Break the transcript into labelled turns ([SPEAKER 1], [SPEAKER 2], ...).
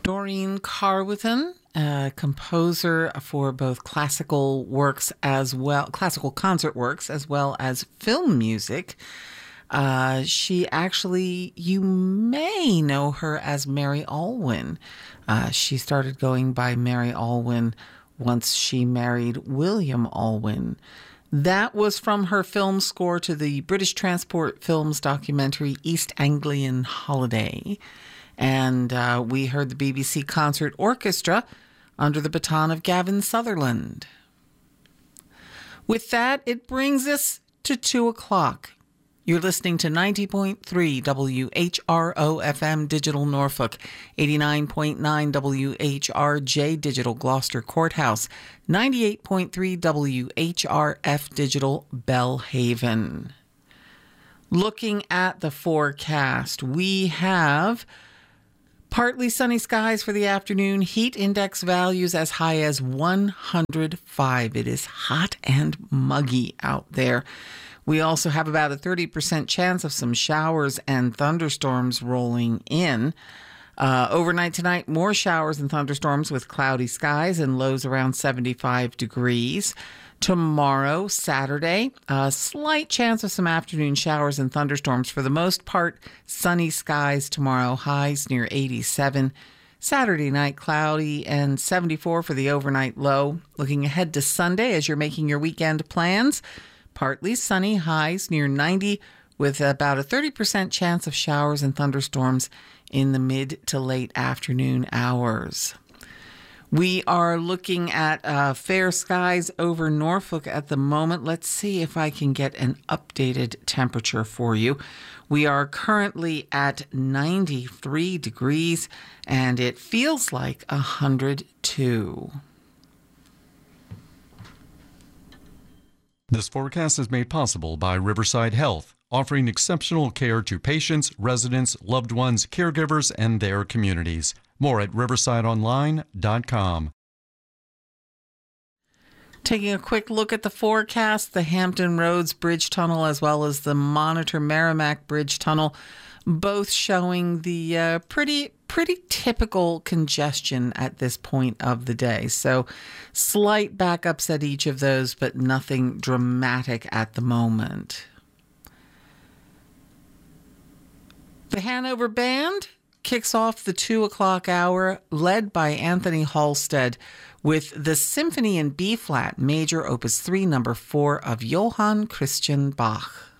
[SPEAKER 1] Doreen Carwithen, a composer for both classical concert works, as well as film music. You may know her as Mary Allwyn. She started going by Mary Allwyn once she married William Allwyn. That was from her film score to the British Transport Films documentary East Anglian Holiday. And we heard the BBC Concert Orchestra under the baton of Gavin Sutherland. With that, it brings us to 2 o'clock. You're listening to 90.3 WHRO FM Digital Norfolk, 89.9 WHRJ Digital Gloucester Courthouse, 98.3 WHRF Digital Belhaven. Looking at the forecast, we have partly sunny skies for the afternoon, heat index values as high as 105. It is hot and muggy out there. We also have about a 30% chance of some showers and thunderstorms rolling in. Overnight tonight, more showers and thunderstorms with cloudy skies and lows around 75 degrees. Tomorrow, Saturday, a slight chance of some afternoon showers and thunderstorms. For the most part, sunny skies tomorrow, highs near 87. Saturday night, cloudy and 74 for the overnight low. Looking ahead to Sunday as you're making your weekend plans, partly sunny, highs near 90 with about a 30% chance of showers and thunderstorms in the mid to late afternoon hours. We are looking at fair skies over Norfolk at the moment. Let's see if I can get an updated temperature for you. We are currently at 93 degrees and it feels like 102.
[SPEAKER 2] This forecast is made possible by Riverside Health, offering exceptional care to patients, residents, loved ones, caregivers, and their communities. More at riversideonline.com.
[SPEAKER 1] Taking a quick look at the forecast, the Hampton Roads Bridge Tunnel as well as the Monitor Merrimack Bridge Tunnel, both showing the pretty typical congestion at this point of the day. So slight backups at each of those, but nothing dramatic at the moment. The Hanover Band kicks off the 2 o'clock hour, led by Anthony Halstead, with the Symphony in B-flat, Major Opus 3, Number 4 of Johann Christian Bach.